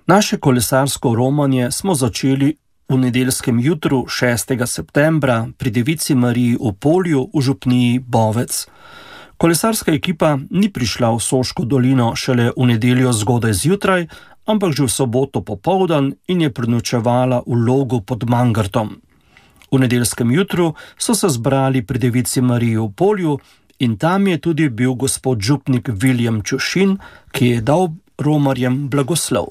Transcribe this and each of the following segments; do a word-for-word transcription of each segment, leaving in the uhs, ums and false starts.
Naše kolesarsko romanje smo začeli v nedeljskem jutru šestega septembra pri Devici Mariji v Polju v župniji Bovec. Kolesarska ekipa ni prišla v Soško dolino šele v nedeljo zgodaj zjutraj, ampak že v soboto popoldan in je prenočevala v Logu pod Mangartom. V nedeljskem jutru so se zbrali pri Devici Mariji v Polju in tam je tudi bil gospod župnik Viljem Čušin, ki je dal romarjem blagoslov.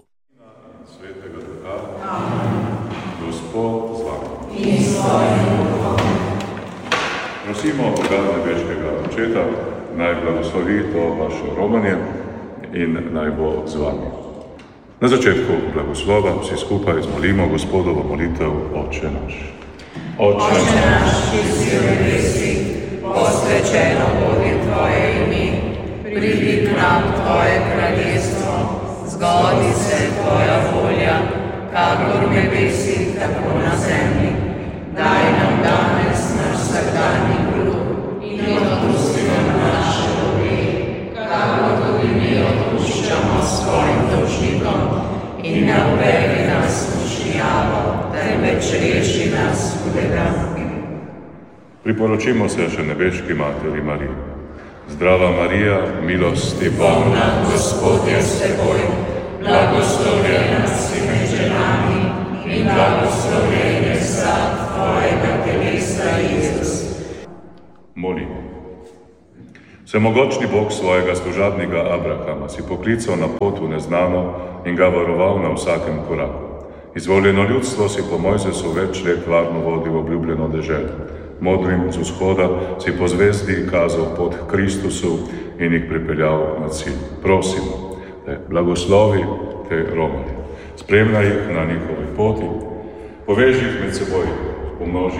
Prosimo Boga nebeškega Očeta, naj blagoslovi to vaše romanje in naj bo z vami. Na začetku blagoslova vsi skupaj zmolimo Gospodovo molitev Oče naš. Oče naš, ki si v nebesih, posvečeno bodi tvoje ime, pridi k nam tvoje kraljestvo, zgodi se tvoja volja, kakor v nebesih, tako na zemlji. Daj nam danes naš vsakdanji kruh in odpusti nam naše dolge, kakor tudi mi odpuščamo svojim dolžnikom, in ne uvedi nas v skušnjavo, temveč reši nas hudega. Priporočimo se še nebeški Materi Mariji. Zdrava Marija, milosti polna, Gospod je s teboj, blagoslovljena si med ženami in blagoslovljen je sad tvojega telesa, Jezus. Molimo. Vsemogočni Bog svojega služabnika Abrahama si poklical na pot v neznano in ga varoval na vsakem koraku. Izvoljeno ljudstvo si po Mojzesu več let varno vodi v obljubljeno deželo. Modrim z vzhoda si po zvezdi kazal pot k Kristusu in jih pripeljal na cilj. Prosimo, te blagoslovi te romane. Spremljaj jih na njihovi poti, poveži jih med seboj, pomnoži